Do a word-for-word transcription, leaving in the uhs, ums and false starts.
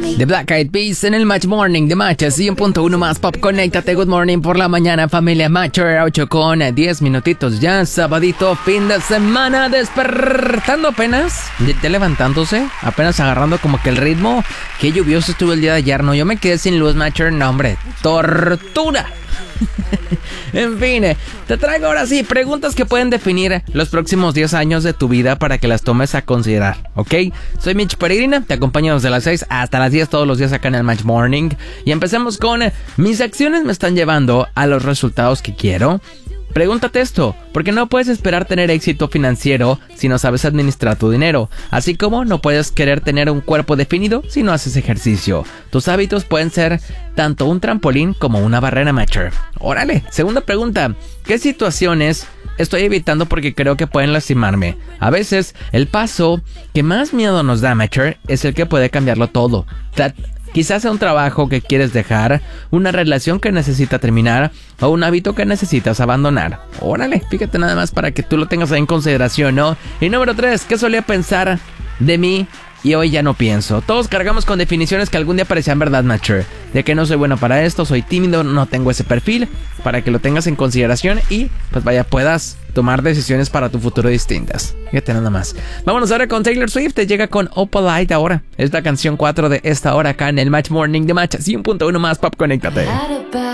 The Black Eyed Peas en el Match Morning de Match cien punto uno más Pop. Conéctate, good morning por la mañana, familia Matcher. Ocho con diez minutitos ya, sabadito, fin de semana, despertando apenas, ya levantándose, apenas agarrando como que el ritmo. Qué lluvioso estuvo el día de ayer, ¿no? Yo me quedé sin luz, Matcher, no hombre, tortura. En fin, te traigo ahora sí preguntas que pueden definir los próximos diez años de tu vida para que las tomes a considerar, ¿ok? Soy Mitch Peregrina, te acompaño desde las seis hasta las diez todos los días acá en el Match Morning. Y empecemos con: ¿mis acciones me están llevando a los resultados que quiero? Pregúntate esto, porque no puedes esperar tener éxito financiero si no sabes administrar tu dinero, así como no puedes querer tener un cuerpo definido si no haces ejercicio. Tus hábitos pueden ser tanto un trampolín como una barrera, Matcher. Órale, segunda pregunta: ¿qué situaciones estoy evitando porque creo que pueden lastimarme? A veces, el paso que más miedo nos da, Matcher, es el que puede cambiarlo todo. That Quizás sea un trabajo que quieres dejar, una relación que necesita terminar o un hábito que necesitas abandonar. Órale, fíjate nada más para que tú lo tengas ahí en consideración, ¿no? Y número tres, ¿qué solía pensar de mí y hoy ya no pienso? Todos cargamos con definiciones que algún día parecían verdad, Matcher. De que no soy bueno para esto, soy tímido, no tengo ese perfil, para que lo tengas en consideración y pues vaya, puedas tomar decisiones para tu futuro distintas. Fíjate nada más. Vámonos ahora con Taylor Swift. Te llega con Opalite ahora. Es la canción cuatro de esta hora acá en el Match Morning de Match cien punto uno más Pop. Conéctate.